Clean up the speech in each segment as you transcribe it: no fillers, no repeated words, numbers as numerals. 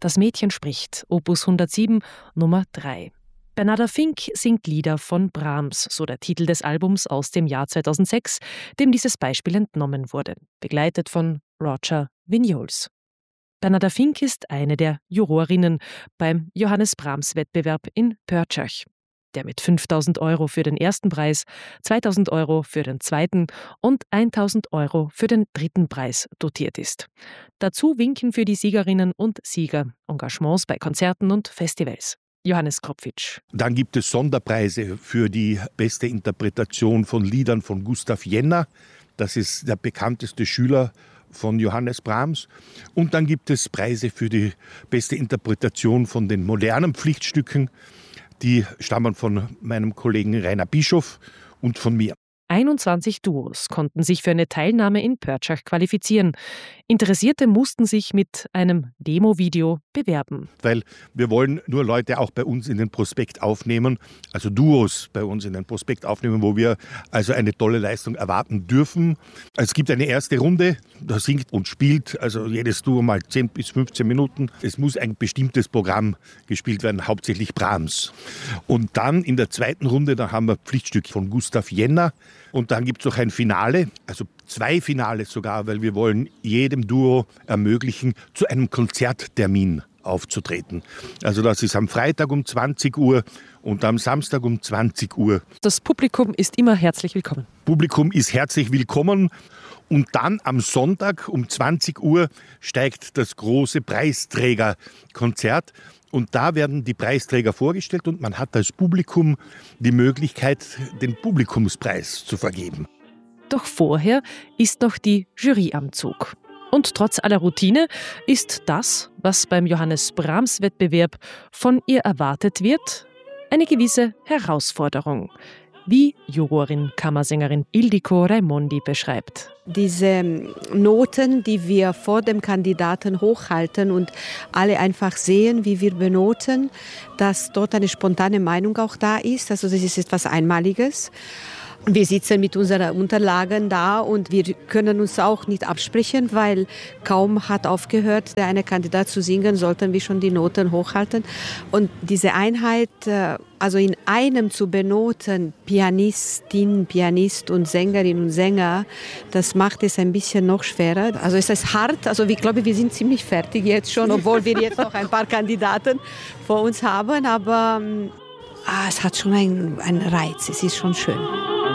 Das Mädchen spricht, Opus 107, Nummer 3. Bernarda Fink singt Lieder von Brahms, so der Titel des Albums aus dem Jahr 2006, dem dieses Beispiel entnommen wurde, begleitet von Roger Vignoles. Bernarda Fink ist eine der Jurorinnen beim Johannes Brahms-Wettbewerb in Pörtschach, der mit 5.000 € für den ersten Preis, 2.000 € für den zweiten und 1.000 € für den dritten Preis dotiert ist. Dazu winken für die Siegerinnen und Sieger Engagements bei Konzerten und Festivals. Johannes Kropfitsch. Dann gibt es Sonderpreise für die beste Interpretation von Liedern von Gustav Jenner. Das ist der bekannteste Schüler von Johannes Brahms. Und dann gibt es Preise für die beste Interpretation von den modernen Pflichtstücken. Die stammen von meinem Kollegen Rainer Bischof und von mir. 21 Duos konnten sich für eine Teilnahme in Pörtschach qualifizieren. Interessierte mussten sich mit einem Demo-Video bewerben. Weil wir wollen nur Leute auch bei uns in den Prospekt aufnehmen, also Duos bei uns in den Prospekt aufnehmen, wo wir also eine tolle Leistung erwarten dürfen. Es gibt eine erste Runde, da singt und spielt also jedes Duo mal 10 bis 15 Minuten. Es muss ein bestimmtes Programm gespielt werden, hauptsächlich Brahms. Und dann in der zweiten Runde, da haben wir Pflichtstück von Gustav Jenner. Und dann gibt es noch ein Finale, also 2 Finale sogar, weil wir wollen jedem Duo ermöglichen, zu einem Konzerttermin aufzutreten. Also das ist am Freitag um 20 Uhr und am Samstag um 20 Uhr. Das Publikum ist immer herzlich willkommen. Publikum ist herzlich willkommen. Und dann am Sonntag um 20 Uhr steigt das große Preisträgerkonzert. Und da werden die Preisträger vorgestellt und man hat als Publikum die Möglichkeit, den Publikumspreis zu vergeben. Doch vorher ist noch die Jury am Zug. Und trotz aller Routine ist das, was beim Johannes Brahms-Wettbewerb von ihr erwartet wird, eine gewisse Herausforderung, wie Jurorin Kammersängerin Ildiko Raimondi beschreibt. Diese Noten, die wir vor dem Kandidaten hochhalten und alle einfach sehen, wie wir benoten, dass dort eine spontane Meinung auch da ist. Also das ist etwas Einmaliges. Wir sitzen mit unseren Unterlagen da und wir können uns auch nicht absprechen, weil kaum hat aufgehört, der eine Kandidat zu singen, sollten wir schon die Noten hochhalten. Und diese Einheit, also in einem zu benoten, Pianistin, Pianist und Sängerin und Sänger, das macht es ein bisschen noch schwerer. Also es ist hart, also ich glaube, wir sind ziemlich fertig jetzt schon, obwohl wir jetzt noch ein paar Kandidaten vor uns haben, aber es hat schon einen Reiz, es ist schon schön.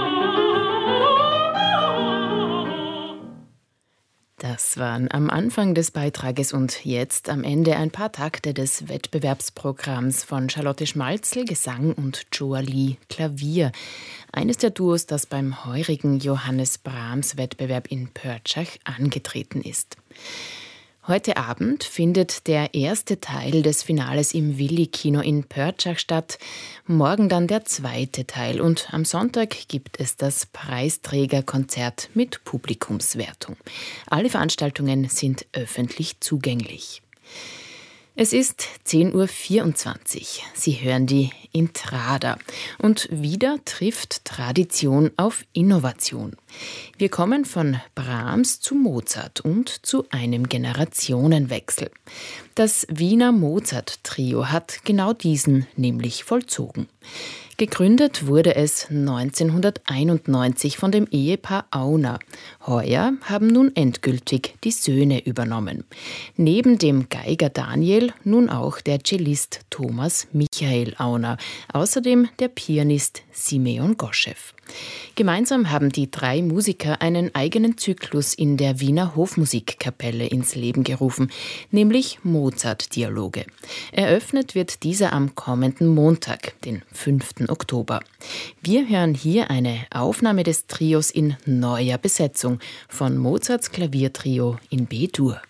Das waren am Anfang des Beitrages und jetzt am Ende ein paar Takte des Wettbewerbsprogramms von Charlotte Schmalzl, Gesang, und Joa Lee, Klavier. Eines der Duos, das beim heurigen Johannes Brahms-Wettbewerb in Pörtschach angetreten ist. Heute Abend findet der erste Teil des Finales im Willi-Kino in Pörtschach statt, morgen dann der zweite Teil und am Sonntag gibt es das Preisträgerkonzert mit Publikumswertung. Alle Veranstaltungen sind öffentlich zugänglich. Es ist 10.24 Uhr. Sie hören die Intrada. Und wieder trifft Tradition auf Innovation. Wir kommen von Brahms zu Mozart und zu einem Generationenwechsel. Das Wiener Mozart-Trio hat genau diesen nämlich vollzogen. Gegründet wurde es 1991 von dem Ehepaar Auner. Heuer haben nun endgültig die Söhne übernommen. Neben dem Geiger Daniel nun auch der Cellist Thomas Michael Auner, außerdem der Pianist Simeon Goschew. Gemeinsam haben die 3 Musiker einen eigenen Zyklus in der Wiener Hofmusikkapelle ins Leben gerufen, nämlich Mozart-Dialoge. Eröffnet wird dieser am kommenden Montag, den 5. Oktober. Wir hören hier eine Aufnahme des Trios in neuer Besetzung von Mozarts Klaviertrio in B-Dur.